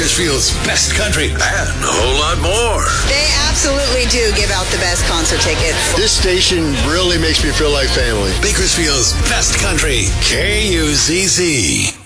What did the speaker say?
Bakersfield's best country, and a whole lot more. They absolutely do give out the best concert tickets. This station really makes me feel like family. Bakersfield's best country, KUZZ.